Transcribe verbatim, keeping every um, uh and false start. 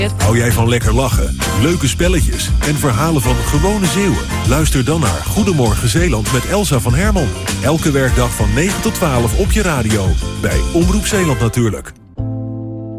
Hou jij van lekker lachen, leuke spelletjes en verhalen van gewone Zeeuwen? Luister dan naar Goedemorgen Zeeland met Elsa van Hermon. Elke werkdag van negen tot twaalf op je radio. Bij Omroep Zeeland natuurlijk.